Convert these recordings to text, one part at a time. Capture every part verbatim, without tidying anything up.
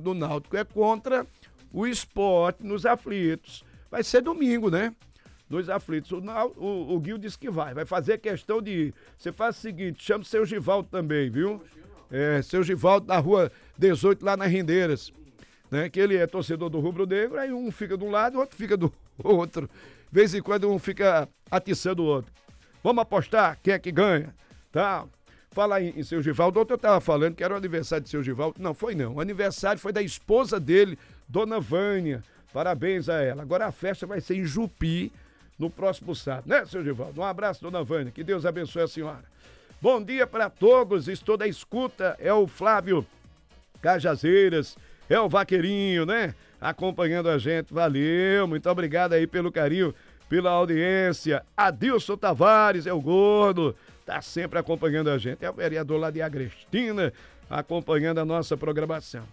do Náutico é contra o Sport nos aflitos. Vai ser domingo, né? Nos aflitos. O, o, o Guil disse que vai. Vai fazer questão de ir. Você faz o seguinte, chama o seu Givaldo também, viu? É, seu Givaldo na rua dezoito, lá nas Rendeiras. Né? Que ele é torcedor do Rubro Negro, aí um fica de um lado, o outro fica do outro. De vez em quando um fica atiçando o outro. Vamos apostar quem é que ganha, tá? Fala aí em seu Givaldo. Ontem eu tava falando que era o aniversário de seu Givaldo. Não, foi não. O aniversário foi da esposa dele, Dona Vânia. Parabéns a ela. Agora a festa vai ser em Jupi, no próximo sábado, né, seu Givaldo? Um abraço, Dona Vânia. Que Deus abençoe a senhora. Bom dia para todos. Estou da escuta. É o Flávio Cajazeiras. É o Vaqueirinho, né? Acompanhando a gente. Valeu. Muito obrigado aí pelo carinho, pela audiência. Adilson Tavares, é o gordo. Tá sempre acompanhando a gente. É o vereador lá de Agrestina, acompanhando a nossa programação.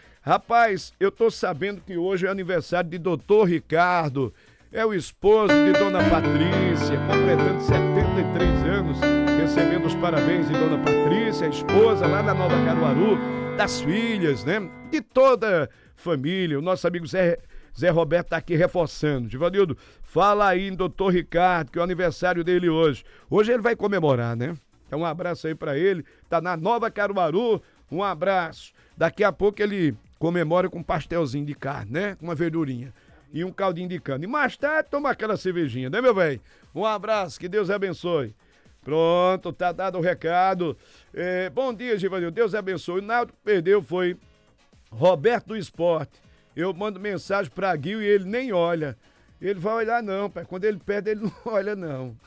Rapaz, eu tô sabendo que hoje é aniversário de doutor Ricardo. É o esposo de Dona Patrícia, completando setenta e três anos, recebendo os parabéns de Dona Patrícia, a esposa lá da Nova Caruaru, das filhas, né? De toda a família. O nosso amigo Zé, Zé Roberto tá aqui reforçando. Givanildo, fala aí em doutor Ricardo, que é o aniversário dele hoje. Hoje ele vai comemorar, né? Então um abraço aí pra ele. Tá na Nova Caruaru, um abraço. Daqui a pouco ele comemora com um pastelzinho de carne, né? Com uma verdurinha. E um caldinho de cana. E mais tarde toma aquela cervejinha, né, meu velho? Um abraço, que Deus abençoe. Pronto, tá dado o recado. É, bom dia, Givanildo, Deus abençoe. O Náutico perdeu, foi Roberto do Esporte. Eu mando mensagem pra Guil e ele nem olha. Ele vai olhar não, pai. Quando ele perde, ele não olha não.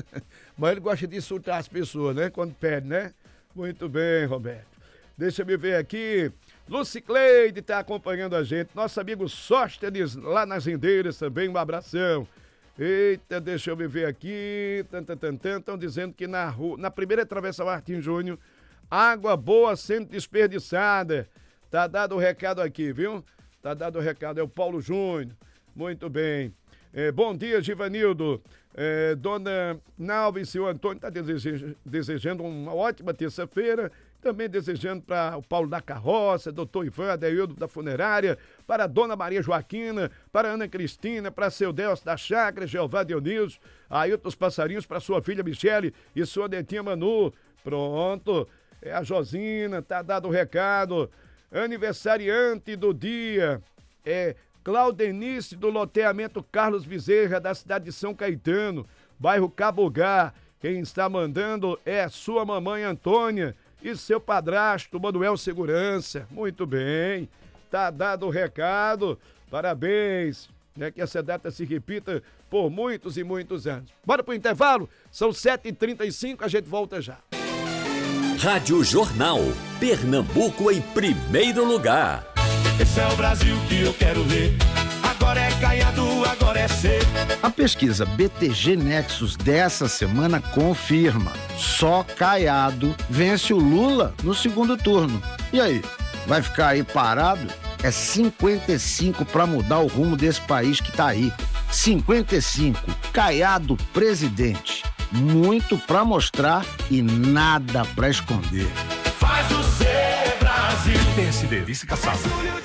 Mas ele gosta de insultar as pessoas, né? Quando perde, né? Muito bem, Roberto. Deixa eu ver aqui. Lucicleide tá acompanhando a gente. Nosso amigo Sóstenes, lá nas Rendeiras também, um abração. Eita, deixa eu ver aqui. Estão dizendo que na rua, na primeira travessa Martins Júnior, água boa sendo desperdiçada. Tá dado o recado aqui, viu? Tá dado o recado, é o Paulo Júnior. Muito bem. É, bom dia, Givanildo. É, Dona Nalva e seu Antônio tá desejando, desejando uma ótima terça-feira. Também desejando para o Paulo da Carroça, doutor Ivan, Adeildo da Funerária, para a Dona Maria Joaquina, para a Ana Cristina, para seu Delcio da Chácara, Jeová Dionísio, Ailton dos Passarinhos, para sua filha Michele e sua netinha Manu. Pronto, é a Josina, tá dado o recado. Aniversariante do dia é Claudenice do loteamento Carlos Bezerra, da cidade de São Caetano, bairro Cabogá. Quem está mandando é a sua mamãe Antônia e seu padrasto, Manuel Segurança. Muito bem, tá dado o recado, parabéns, né, que essa data se repita por muitos e muitos anos. Bora pro intervalo? São sete e trinta e cinco, a gente volta já. Rádio Jornal, Pernambuco em primeiro lugar. Esse é o Brasil que eu quero ver. Agora é Caiado, agora é C. A pesquisa B T G Nexus dessa semana confirma: só Caiado vence o Lula no segundo turno. E aí, vai ficar aí parado? É cinquenta e cinco para mudar o rumo desse país que tá aí. cinquenta e cinco, Caiado presidente. Muito para mostrar e nada para esconder. Faz o C, Brasil. P S D, vice-caçado.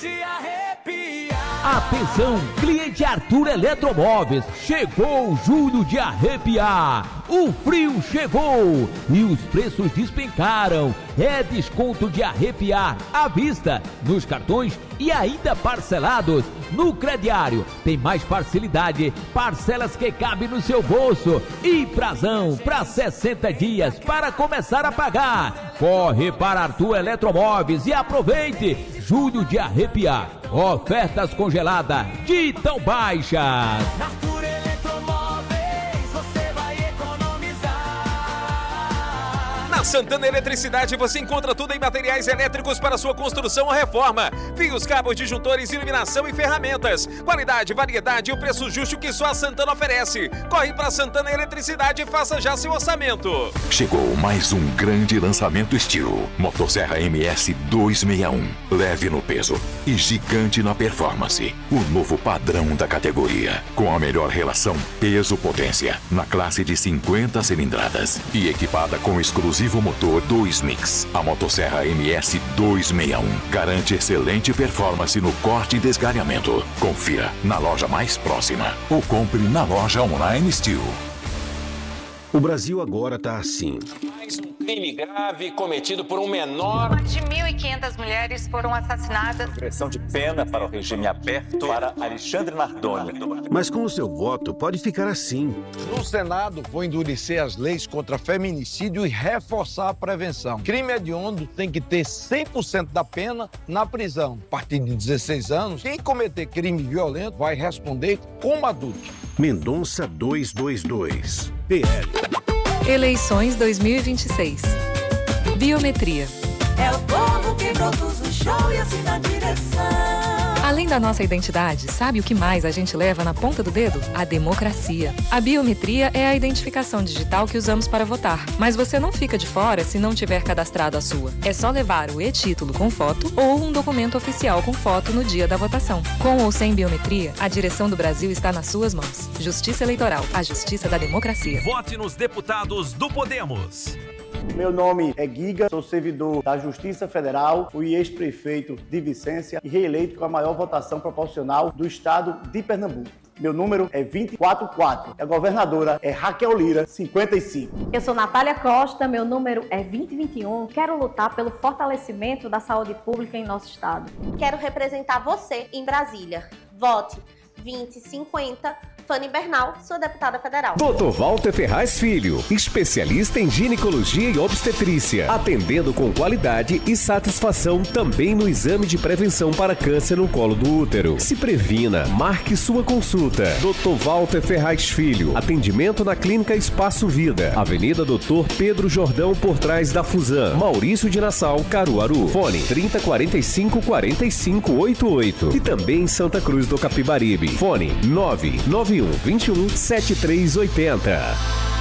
Atenção, cliente Arthur Eletromóveis, chegou o julho de arrepiar, o frio chegou e os preços despencaram, é desconto de arrepiar à vista, nos cartões e ainda parcelados, no crediário, tem mais facilidade, parcelas que cabem no seu bolso e prazão para sessenta dias para começar a pagar, corre para Arthur Eletromóveis e aproveite, julho de arrepiar. Ofertas congeladas de tão baixas. Arthur Eletromóveis, você vai economizar. Na Santana Eletricidade você encontra tudo em materiais elétricos para sua construção ou reforma. Fios, cabos, disjuntores, iluminação e ferramentas. Qualidade, variedade e o preço justo que só a Santana oferece. Corre para Santana Eletricidade e faça já seu orçamento. Chegou mais um grande lançamento estilo. Motosserra M S duzentos e sessenta e um. Leve no peso e gigante na performance. O novo padrão da categoria. Com a melhor relação peso-potência na classe de cinquenta cilindradas. E equipada com exclusivo Vivo Motor dois Mix. A motosserra M S duzentos e sessenta e um garante excelente performance no corte e desgalhamento. Confira na loja mais próxima ou compre na loja online Steel. O Brasil agora tá assim. Mais um crime grave cometido por um menor. Mais de mil e quinhentas mulheres foram assassinadas. Pressão de pena para o regime aberto para Alexandre Nardoni. Mas com o seu voto pode ficar assim. No Senado, vou endurecer as leis contra feminicídio e reforçar a prevenção. Crime hediondo tem que ter cem por cento da pena na prisão. A partir de dezesseis anos, quem cometer crime violento vai responder como adulto. Mendonça duzentos e vinte e dois. P L. Eleições dois mil e vinte e seis. Biometria. É o povo que produz o show e assina a direção. Além da nossa identidade, sabe o que mais a gente leva na ponta do dedo? A democracia. A biometria é a identificação digital que usamos para votar. Mas você não fica de fora se não tiver cadastrado a sua. É só levar o e-título com foto ou um documento oficial com foto no dia da votação. Com ou sem biometria, a direção do Brasil está nas suas mãos. Justiça Eleitoral, a justiça da democracia. Vote nos deputados do Podemos. Meu nome é Giga, sou servidor da Justiça Federal, fui ex-prefeito de Vicência e reeleito com a maior votação proporcional do estado de Pernambuco. Meu número é vinte e quatro quatro. A governadora é Raquel Lira, cinquenta e cinco. Eu sou Natália Costa, meu número é vinte e vinte e um. Quero lutar pelo fortalecimento da saúde pública em nosso estado. Quero representar você em Brasília. Vote vinte cinquenta. Fanny Bernal, sua deputada federal. doutor Walter Ferraz Filho, especialista em ginecologia e obstetrícia, atendendo com qualidade e satisfação também no exame de prevenção para câncer no colo do útero. Se previna, marque sua consulta. doutor Walter Ferraz Filho, atendimento na Clínica Espaço Vida, Avenida doutor Pedro Jordão, por trás da Fusan, Maurício de Nassau, Caruaru. Fone trinta, quarenta e cinco, quarenta e cinco, oitenta e oito. E também em Santa Cruz do Capibaribe. Fone nove nove um, vinte e um, setenta e três oitenta.